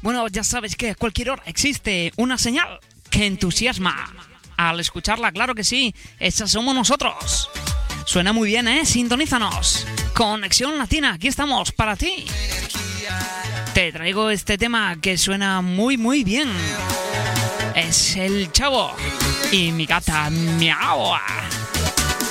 Bueno, ya sabes que a cualquier hora existe una señal que entusiasma. Al escucharla, claro que sí, esa somos nosotros. Suena muy bien, ¿eh? Sintonízanos. Conexión Latina, aquí estamos para ti. Te traigo este tema que suena muy, muy bien. Es El Chavo y mi gata Miau.